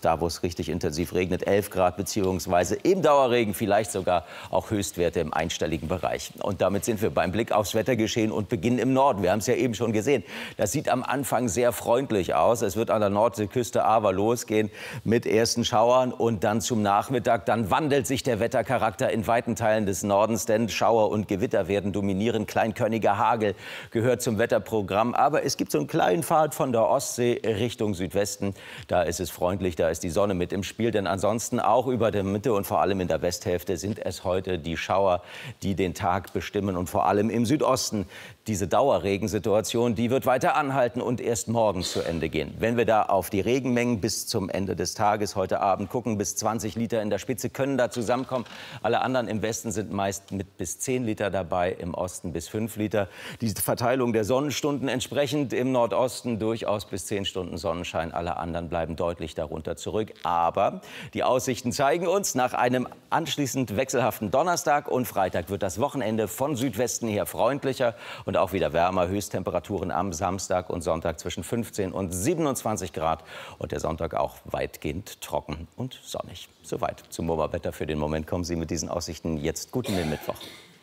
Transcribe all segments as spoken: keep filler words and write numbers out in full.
da wo es richtig intensiv regnet, elf Grad beziehungsweise im Dauerregen vielleicht sogar auch Höchstwerte im einstelligen Bereich. Und damit sind wir beim Blick aufs Wettergeschehen und beginnen im Norden. Wir haben es ja eben schon gesehen. Das sieht am Anfang sehr freundlich aus. Es wird an der Nordseeküste aber losgehen mit ersten Schauern und dann zum Nachmittag. Dann wandelt sich der Wettercharakter in weiten Teilen des Nordens, denn Schauer und Gewitter werden dominieren. Kleinkörniger Hagel gehört zum Wetterprogramm. Aber es gibt so einen kleinen Pfad von der Ostsee Richtung Südwesten. Da ist es freundlich, da ist die Sonne mit im Spiel. Denn ansonsten auch über der Mitte und vor allem in der Westhälfte sind es heute die Schauer, die den Tag bestimmen. Und vor allem im Südosten diese Dauerregensituation, die wird weiter anhalten und erst morgen zu Ende gehen. Wenn wir da auf die Regenmengen bis zum Ende des Tages heute Abend gucken, bis zwanzig Liter in der Spitze können da zusammenkommen. Alle anderen im Westen sind meist mit bis zehn Liter dabei, im Osten bis fünf Liter. Die Verteilung der Sonnenstunden entsprechend im Nordosten durchaus bis zehn Stunden Sonnenschein. Alle anderen bleiben deutlich darunter zurück. Aber die Aussichten zeigen uns, nach einem anschließend wechselhaften Donnerstag und Freitag wird das Wochenende von Südwesten her freundlicher und auch wieder wärmer. Höchsttemperaturen am Samstag und Sonntag zwischen fünfzehn und siebenundzwanzig Grad. Und der Sonntag auch weitgehend trocken und sonnig. Soweit zum MOMA-Wetter für den Moment. Kommen Sie mit diesen Aussichten jetzt gut in den Mittwoch.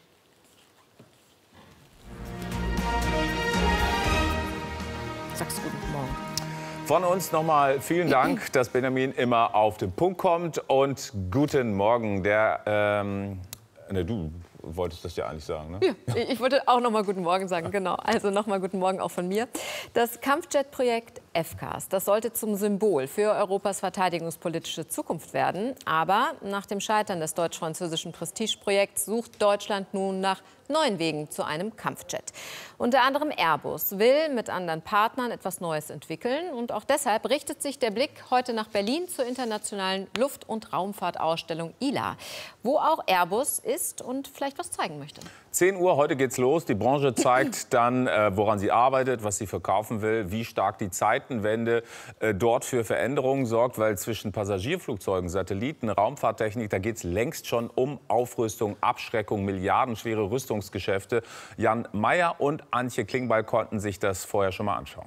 Sagst du guten Morgen. Von uns nochmal vielen Dank, dass Benjamin immer auf den Punkt kommt. Und guten Morgen. Der, ähm, ne, du wolltest das ja eigentlich sagen, ne? Ja, ich wollte auch noch mal guten Morgen sagen, genau. Also noch mal guten Morgen auch von mir. Das Kampfjet-Projekt F CAS, das sollte zum Symbol für Europas verteidigungspolitische Zukunft werden. Aber nach dem Scheitern des deutsch-französischen Prestigeprojekts sucht Deutschland nun nach neuen Wegen zu einem Kampfjet. Unter anderem Airbus will mit anderen Partnern etwas Neues entwickeln. Und auch deshalb richtet sich der Blick heute nach Berlin zur internationalen Luft- und Raumfahrtausstellung I L A, wo auch Airbus ist und vielleicht was zeigen möchte. zehn Uhr, heute geht's los. Die Branche zeigt dann, äh, woran sie arbeitet, was sie verkaufen will, wie stark die Zeitenwende äh, dort für Veränderungen sorgt. Weil zwischen Passagierflugzeugen, Satelliten, Raumfahrttechnik, da geht's längst schon um Aufrüstung, Abschreckung, milliardenschwere Rüstungsgeschäfte. Jan Mayer und Antje Klingbeil konnten sich das vorher schon mal anschauen.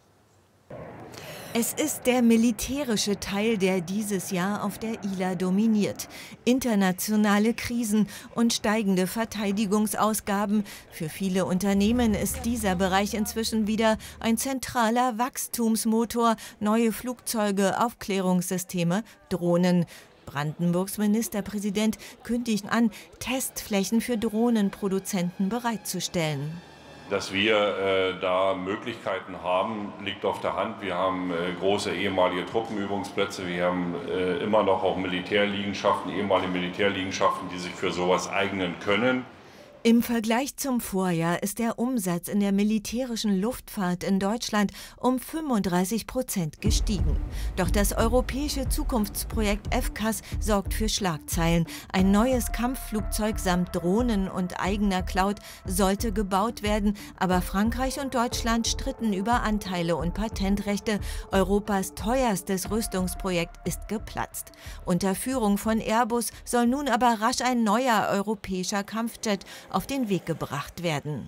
Es ist der militärische Teil, der dieses Jahr auf der I L A dominiert. Internationale Krisen und steigende Verteidigungsausgaben. Für viele Unternehmen ist dieser Bereich inzwischen wieder ein zentraler Wachstumsmotor. Neue Flugzeuge, Aufklärungssysteme, Drohnen. Brandenburgs Ministerpräsident kündigt an, Testflächen für Drohnenproduzenten bereitzustellen. Dass wir äh, da Möglichkeiten haben, liegt auf der Hand. Wir haben äh, große ehemalige Truppenübungsplätze. Wir haben äh, immer noch auch Militärliegenschaften, ehemalige Militärliegenschaften, die sich für sowas eignen können. Im Vergleich zum Vorjahr ist der Umsatz in der militärischen Luftfahrt in Deutschland um fünfunddreißig Prozent gestiegen. Doch das europäische Zukunftsprojekt F CAS sorgt für Schlagzeilen. Ein neues Kampfflugzeug samt Drohnen und eigener Cloud sollte gebaut werden, aber Frankreich und Deutschland stritten über Anteile und Patentrechte. Europas teuerstes Rüstungsprojekt ist geplatzt. Unter Führung von Airbus soll nun aber rasch ein neuer europäischer Kampfjet auf den Weg gebracht werden.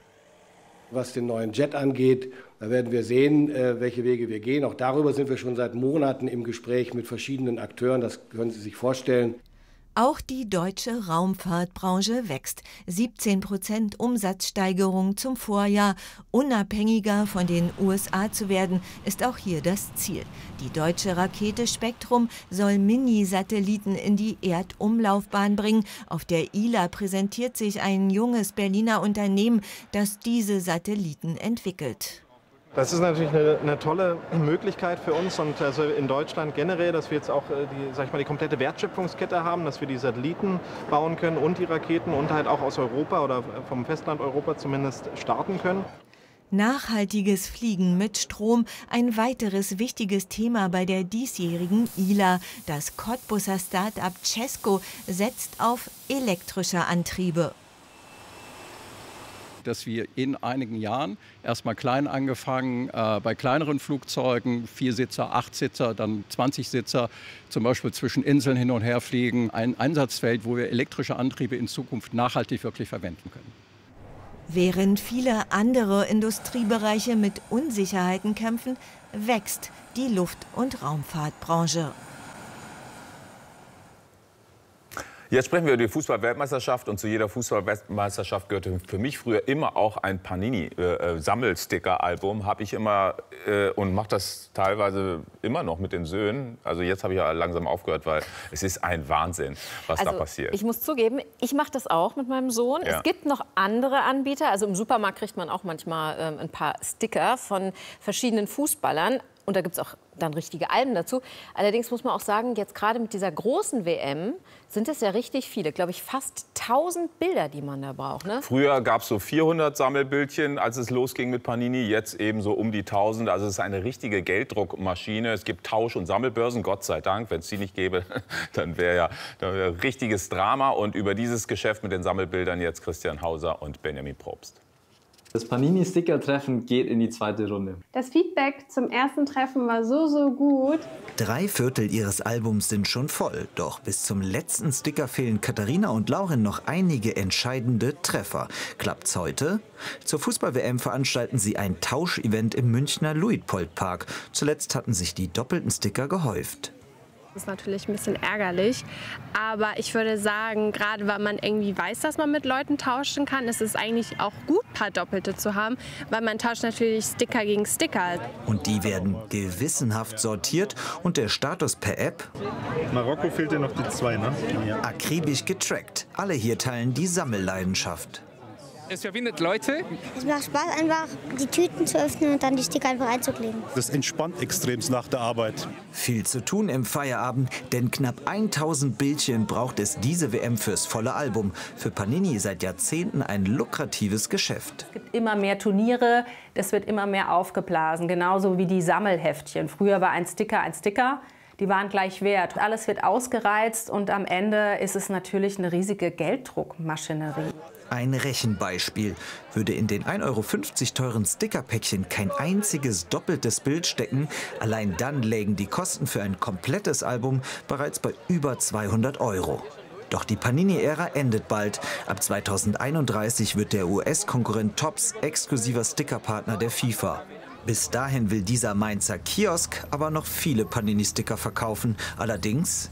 Was den neuen Jet angeht, da werden wir sehen, welche Wege wir gehen. Auch darüber sind wir schon seit Monaten im Gespräch mit verschiedenen Akteuren. Das können Sie sich vorstellen. Auch die deutsche Raumfahrtbranche wächst. siebzehn Prozent Umsatzsteigerung zum Vorjahr. Unabhängiger von den U S A zu werden, ist auch hier das Ziel. Die deutsche Rakete Spektrum soll Mini-Satelliten in die Erdumlaufbahn bringen. Auf der I L A präsentiert sich ein junges Berliner Unternehmen, das diese Satelliten entwickelt. Das ist natürlich eine, eine tolle Möglichkeit für uns und also in Deutschland generell, dass wir jetzt auch die, sag ich mal, die komplette Wertschöpfungskette haben, dass wir die Satelliten bauen können und die Raketen und halt auch aus Europa oder vom Festland Europa zumindest starten können. Nachhaltiges Fliegen mit Strom, ein weiteres wichtiges Thema bei der diesjährigen I L A. Das Cottbuser Start-up Cesco setzt auf elektrische Antriebe. Dass wir in einigen Jahren erstmal klein angefangen, äh, bei kleineren Flugzeugen, Viersitzer, Achtsitzer, dann zwanzig-Sitzer, zum Beispiel zwischen Inseln hin und her fliegen, ein Einsatzfeld, wo wir elektrische Antriebe in Zukunft nachhaltig wirklich verwenden können. Während viele andere Industriebereiche mit Unsicherheiten kämpfen, wächst die Luft- und Raumfahrtbranche. Jetzt sprechen wir über die Fußball-Weltmeisterschaft. Und zu jeder Fußball-Weltmeisterschaft gehörte für mich früher immer auch ein Panini-Sammelsticker-Album. Habe ich immer äh, und mache das teilweise immer noch mit den Söhnen. Also jetzt habe ich ja langsam aufgehört, weil es ist ein Wahnsinn, was also, da passiert. Ich muss zugeben, ich mache das auch mit meinem Sohn. Ja. Es gibt noch andere Anbieter. Also im Supermarkt kriegt man auch manchmal ähm, ein paar Sticker von verschiedenen Fußballern. Und da gibt es auch dann richtige Alben dazu. Allerdings muss man auch sagen, jetzt gerade mit dieser großen W M sind es ja richtig viele. Glaube ich, fast tausend Bilder, die man da braucht. Ne? Früher gab es so vierhundert Sammelbildchen, als es losging mit Panini. Jetzt eben so um die tausend. Also es ist eine richtige Gelddruckmaschine. Es gibt Tausch- und Sammelbörsen, Gott sei Dank. Wenn es die nicht gäbe, dann wäre ja dann wär richtiges Drama. Und über dieses Geschäft mit den Sammelbildern jetzt Christian Hauser und Benjamin Probst. Das Panini-Sticker-Treffen geht in die zweite Runde. Das Feedback zum ersten Treffen war so, so gut. Drei Viertel ihres Albums sind schon voll. Doch bis zum letzten Sticker fehlen Katharina und Lauren noch einige entscheidende Treffer. Klappt's heute? Zur Fußball-W M veranstalten sie ein Tauschevent im Münchner Luitpoldpark. Zuletzt hatten sich die doppelten Sticker gehäuft. Das ist natürlich ein bisschen ärgerlich, aber ich würde sagen, gerade weil man irgendwie weiß, dass man mit Leuten tauschen kann, ist es eigentlich auch gut, ein paar Doppelte zu haben, weil man tauscht natürlich Sticker gegen Sticker. Und die werden gewissenhaft sortiert und der Status per App Marokko fehlte noch die zwei, ne? Ja. akribisch getrackt. Alle hier teilen die Sammelleidenschaft. Es verbindet Leute. Es macht Spaß, einfach die Tüten zu öffnen und dann die Sticker einfach einzukleben. Das entspannt extremst nach der Arbeit. Viel zu tun im Feierabend, denn knapp tausend Bildchen braucht es diese W M fürs volle Album. Für Panini seit Jahrzehnten ein lukratives Geschäft. Es gibt immer mehr Turniere, das wird immer mehr aufgeblasen, genauso wie die Sammelheftchen. Früher war ein Sticker ein Sticker. Die waren gleich wert. Alles wird ausgereizt und am Ende ist es natürlich eine riesige Gelddruckmaschinerie. Ein Rechenbeispiel. Würde in den ein Euro fünfzig teuren Stickerpäckchen kein einziges doppeltes Bild stecken, allein dann lägen die Kosten für ein komplettes Album bereits bei über zweihundert Euro. Doch die Panini-Ära endet bald. Ab zweitausendeinunddreißig wird der U S-Konkurrent Topps exklusiver Stickerpartner der FIFA. Bis dahin will dieser Mainzer Kiosk aber noch viele Panini-Sticker verkaufen. Allerdings...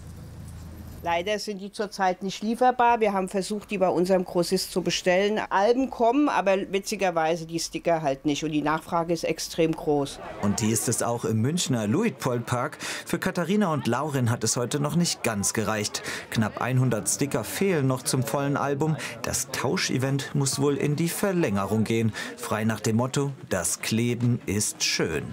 Leider sind die zurzeit nicht lieferbar. Wir haben versucht, die bei unserem Grossist zu bestellen. Alben kommen, aber witzigerweise die Sticker halt nicht. Und die Nachfrage ist extrem groß. Und die ist es auch im Münchner Luitpoldpark. Für Katharina und Lauren hat es heute noch nicht ganz gereicht. Knapp hundert Sticker fehlen noch zum vollen Album. Das Tauschevent muss wohl in die Verlängerung gehen. Frei nach dem Motto, das Kleben ist schön.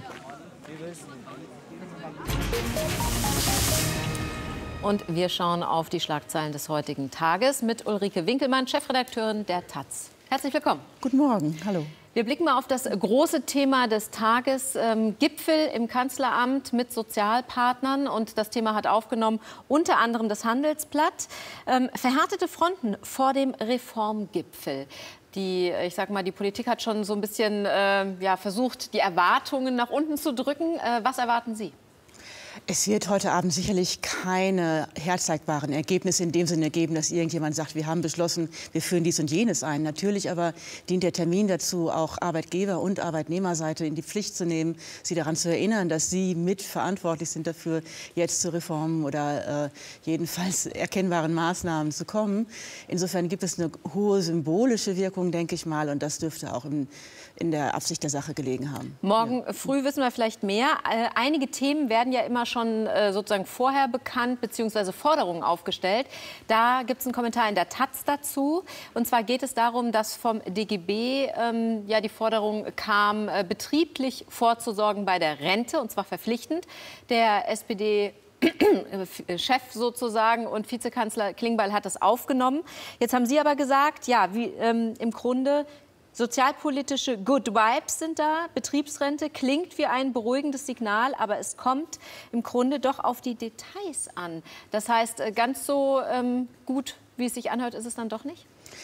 Und wir schauen auf die Schlagzeilen des heutigen Tages mit Ulrike Winkelmann, Chefredakteurin der Taz. Herzlich willkommen. Guten Morgen, hallo. Wir blicken mal auf das große Thema des Tages, ähm, Gipfel im Kanzleramt mit Sozialpartnern. Und das Thema hat aufgenommen unter anderem das Handelsblatt. Ähm, verhärtete Fronten vor dem Reformgipfel. Die, ich sag mal, die Politik hat schon so ein bisschen äh, ja, versucht, die Erwartungen nach unten zu drücken. Äh, was erwarten Sie? Es wird heute Abend sicherlich keine herzeigbaren Ergebnisse in dem Sinne geben, dass irgendjemand sagt, wir haben beschlossen, wir führen dies und jenes ein. Natürlich aber dient der Termin dazu, auch Arbeitgeber- und Arbeitnehmerseite in die Pflicht zu nehmen, sie daran zu erinnern, dass sie mitverantwortlich sind dafür, jetzt zu Reformen oder äh, jedenfalls erkennbaren Maßnahmen zu kommen. Insofern gibt es eine hohe symbolische Wirkung, denke ich mal, und das dürfte auch im in der Absicht der Sache gelegen haben. Morgen ja. früh wissen wir vielleicht mehr. Äh, einige Themen werden ja immer schon äh, sozusagen vorher bekannt, beziehungsweise Forderungen aufgestellt. Da gibt es einen Kommentar in der Taz dazu. Und zwar geht es darum, dass vom D G B ähm, ja, die Forderung kam, äh, betrieblich vorzusorgen bei der Rente, und zwar verpflichtend. Der S P D Chef sozusagen und Vizekanzler Klingbeil hat das aufgenommen. Jetzt haben Sie aber gesagt, ja, wie, ähm, im Grunde sozialpolitische Good Vibes sind da. Betriebsrente klingt wie ein beruhigendes Signal, aber es kommt im Grunde doch auf die Details an. Das heißt, ganz so ähm, gut, wie es sich anhört, ist es dann doch nicht?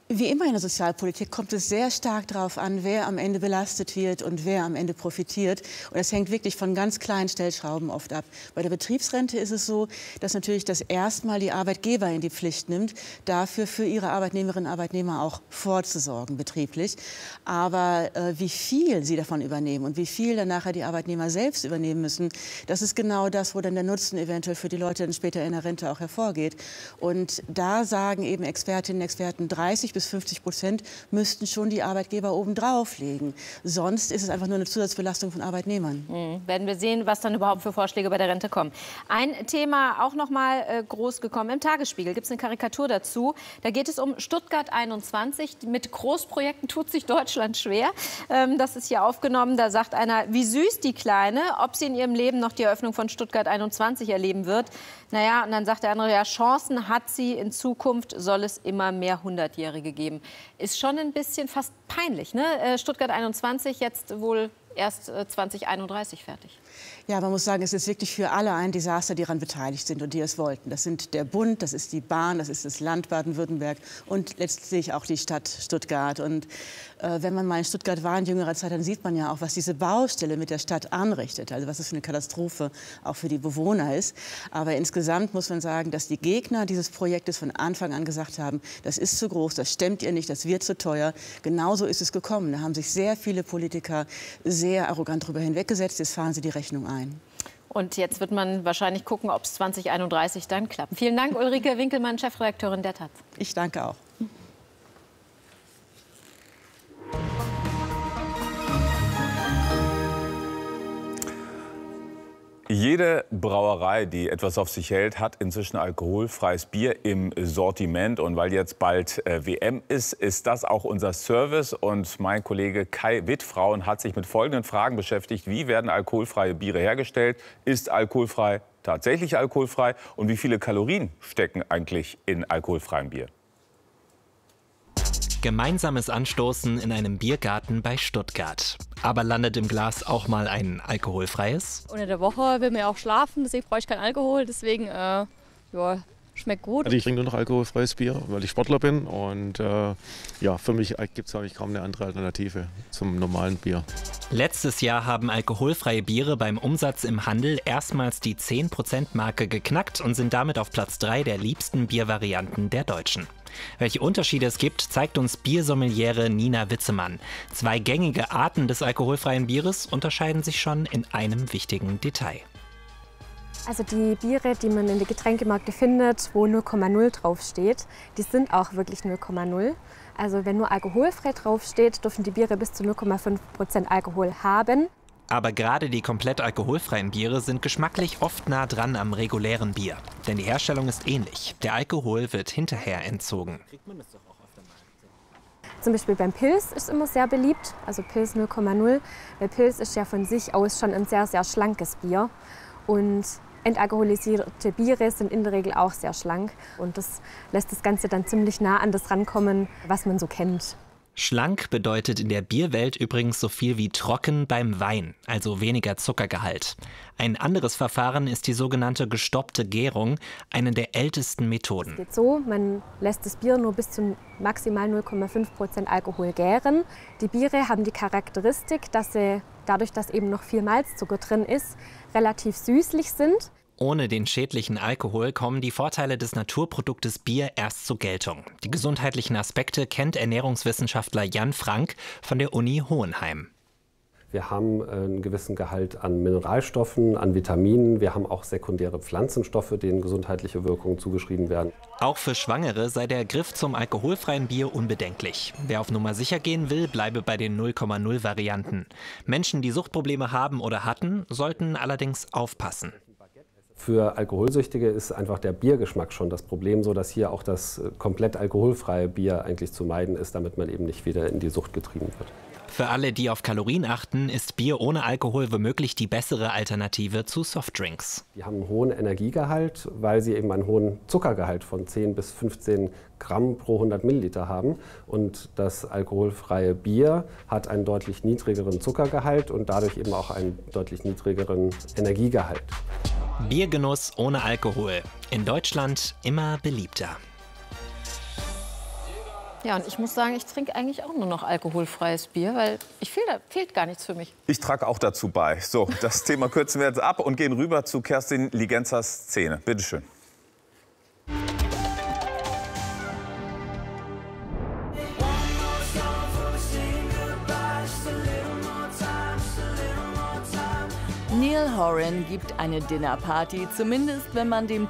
Wie immer in der Sozialpolitik kommt es sehr stark darauf an, wer am Ende belastet wird und wer am Ende profitiert. Und das hängt wirklich von ganz kleinen Stellschrauben oft ab. Bei der Betriebsrente ist es so, dass natürlich das erstmal die Arbeitgeber in die Pflicht nimmt, dafür für ihre Arbeitnehmerinnen und Arbeitnehmer auch vorzusorgen, betrieblich. Aber äh, wie viel sie davon übernehmen und wie viel dann nachher die Arbeitnehmer selbst übernehmen müssen, das ist genau das, wo dann der Nutzen eventuell für die Leute dann später in der Rente auch hervorgeht. Und da sagen eben Expertinnen und Experten, dreißig bis fünfzig Prozent müssten schon die Arbeitgeber obendrauf legen. Sonst ist es einfach nur eine Zusatzbelastung von Arbeitnehmern. Mhm. Werden wir sehen, was dann überhaupt für Vorschläge bei der Rente kommen. Ein Thema auch noch mal äh, groß gekommen. Im Tagesspiegel gibt es eine Karikatur dazu. Da geht es um Stuttgart einundzwanzig. Mit Großprojekten tut sich Deutschland schwer. Ähm, das ist hier aufgenommen. Da sagt einer, wie süß die Kleine, ob sie in ihrem Leben noch die Eröffnung von Stuttgart einundzwanzig erleben wird. Naja, und dann sagt der andere, ja, Chancen hat sie. In Zukunft soll es immer mehr Hundertjährige geben. Ist schon ein bisschen fast peinlich, ne? Stuttgart einundzwanzig, jetzt wohl erst zwanzig einunddreißig fertig. Ja, man muss sagen, es ist wirklich für alle ein Desaster, die daran beteiligt sind und die es wollten. Das sind der Bund, das ist die Bahn, das ist das Land Baden-Württemberg und letztlich auch die Stadt Stuttgart. Und äh, wenn man mal in Stuttgart war in jüngerer Zeit, dann sieht man ja auch, was diese Baustelle mit der Stadt anrichtet. Also was es für eine Katastrophe auch für die Bewohner ist. Aber insgesamt muss man sagen, dass die Gegner dieses Projektes von Anfang an gesagt haben, das ist zu groß, das stemmt ihr nicht, das wird zu teuer. Genauso ist es gekommen. Da haben sich sehr viele Politiker sehr arrogant darüber hinweggesetzt. Jetzt fahren sie die Rechnung ein. Und jetzt wird man wahrscheinlich gucken, ob es zwanzig einunddreißig dann klappt. Vielen Dank, Ulrike Winkelmann, Chefredakteurin der Taz. Ich danke auch. Jede Brauerei, die etwas auf sich hält, hat inzwischen alkoholfreies Bier im Sortiment. Und weil jetzt bald äh, W M ist, ist das auch unser Service. Und mein Kollege Kai Wittfrauen hat sich mit folgenden Fragen beschäftigt. Wie werden alkoholfreie Biere hergestellt? Ist alkoholfrei tatsächlich alkoholfrei? Und wie viele Kalorien stecken eigentlich in alkoholfreiem Bier? Gemeinsames Anstoßen in einem Biergarten bei Stuttgart. Aber landet im Glas auch mal ein alkoholfreies? Unter der Woche will man ja auch schlafen, deswegen brauche ich keinen Alkohol. Deswegen, äh, ja, schmeckt gut. Also ich trinke nur noch alkoholfreies Bier, weil ich Sportler bin. Und äh, ja, für mich gibt es eigentlich kaum eine andere Alternative zum normalen Bier. Letztes Jahr haben alkoholfreie Biere beim Umsatz im Handel erstmals die zehn Prozent Marke geknackt und sind damit auf Platz drei der liebsten Biervarianten der Deutschen. Welche Unterschiede es gibt, zeigt uns Biersommeliere Nina Witzemann. Zwei gängige Arten des alkoholfreien Bieres unterscheiden sich schon in einem wichtigen Detail. Also die Biere, die man in den Getränkemärkten findet, wo null Komma null draufsteht, die sind auch wirklich null Komma null. Also wenn nur alkoholfrei draufsteht, dürfen die Biere bis zu null Komma fünf Prozent Alkohol haben. Aber gerade die komplett alkoholfreien Biere sind geschmacklich oft nah dran am regulären Bier. Denn die Herstellung ist ähnlich. Der Alkohol wird hinterher entzogen. Zum Beispiel beim Pils ist immer sehr beliebt, also Pils null Komma null. Weil Pils ist ja von sich aus schon ein sehr, sehr schlankes Bier. Und entalkoholisierte Biere sind in der Regel auch sehr schlank. Und das lässt das Ganze dann ziemlich nah an das rankommen, was man so kennt. Schlank bedeutet in der Bierwelt übrigens so viel wie trocken beim Wein, also weniger Zuckergehalt. Ein anderes Verfahren ist die sogenannte gestoppte Gärung, eine der ältesten Methoden. Es geht so, man lässt das Bier nur bis zu maximal null Komma fünf Prozent Alkohol gären. Die Biere haben die Charakteristik, dass sie, dadurch, dass eben noch viel Malzzucker drin ist, relativ süßlich sind. Ohne den schädlichen Alkohol kommen die Vorteile des Naturproduktes Bier erst zur Geltung. Die gesundheitlichen Aspekte kennt Ernährungswissenschaftler Jan Frank von der Uni Hohenheim. Wir haben einen gewissen Gehalt an Mineralstoffen, an Vitaminen. Wir haben auch sekundäre Pflanzenstoffe, denen gesundheitliche Wirkungen zugeschrieben werden. Auch für Schwangere sei der Griff zum alkoholfreien Bier unbedenklich. Wer auf Nummer sicher gehen will, bleibe bei den null Komma null Varianten. Menschen, die Suchtprobleme haben oder hatten, sollten allerdings aufpassen. Für Alkoholsüchtige ist einfach der Biergeschmack schon das Problem, so dass hier auch das komplett alkoholfreie Bier eigentlich zu meiden ist, damit man eben nicht wieder in die Sucht getrieben wird. Für alle, die auf Kalorien achten, ist Bier ohne Alkohol womöglich die bessere Alternative zu Softdrinks. Die haben einen hohen Energiegehalt, weil sie eben einen hohen Zuckergehalt von zehn bis fünfzehn Gramm pro hundert Milliliter haben. Und das alkoholfreie Bier hat einen deutlich niedrigeren Zuckergehalt und dadurch eben auch einen deutlich niedrigeren Energiegehalt. Biergenuss ohne Alkohol. In Deutschland immer beliebter. Ja, und ich muss sagen, ich trinke eigentlich auch nur noch alkoholfreies Bier, weil ich fehl, da fehlt gar nichts für mich. Ich trage auch dazu bei. So, das Thema kürzen wir jetzt ab und gehen rüber zu Kerstin Ligenzas Szene. Bitte schön. Niall Horan gibt eine Dinnerparty, zumindest wenn man dem